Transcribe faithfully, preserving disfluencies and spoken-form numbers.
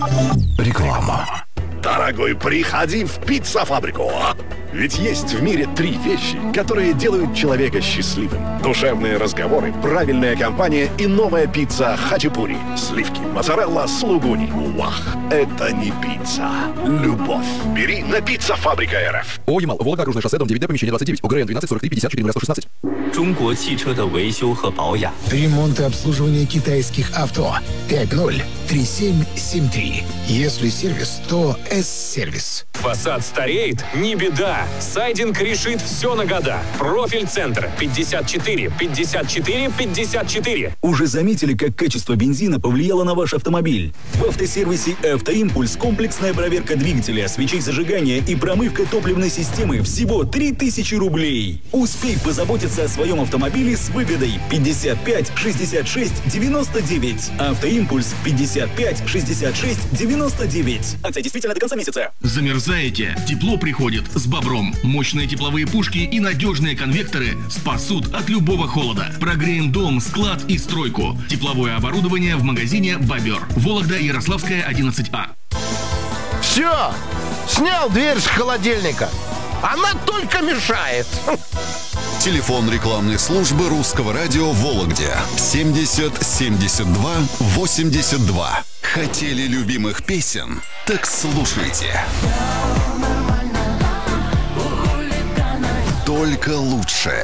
Реклама. Дорогой, приходи в пицца-фабрику. Ведь есть в мире три вещи, которые делают человека счастливым. Душевные разговоры, правильная компания и новая пицца хачапури. Сливки, моцарелла, сулугуни. Вах, это не пицца. Любовь. Бери на пицца-фабрика РФ. О, Ямал, Волга, Окружное шоссе, дом девять Д, помещение двадцать девять, УГРН двенадцать сорок три пятьдесят четыре сто шестнадцать. 中国汽车的维修和保养。 Ремонт и обслуживание китайских авто. пять ноль три семь семь три. Если сервис, то С-сервис. Фасад стареет? Не беда. Сайдинг решит все на года. Профиль центра пятьдесят четыре пятьдесят четыре пятьдесят четыре. Уже заметили, как качество бензина повлияло на ваш автомобиль? В автосервисе «Автоимпульс» комплексная проверка двигателя, свечей зажигания и промывка топливной системы всего три тысячи рублей. Успей позаботиться о своем автомобиле с выгодой. пятьдесят пять шестьдесят шесть девяносто девять. «Автоимпульс» пятьдесят пять шестьдесят шесть девяносто девять. Акция действительно до конца месяца. Замерзаете? Тепло приходит с Бобром. Мощные тепловые пушки и надежные конвекторы спасут от любого холода. Прогреем дом, склад и стройку. Тепловое оборудование в магазине «Бобер». Вологда, Ярославская, одиннадцать А. Все! Снял дверь с холодильника. Она только мешает. Телефон рекламной службы Русского радио в Вологде. семьдесят семьдесят два восемьдесят два. Хотели любимых песен? Так слушайте. Только лучше.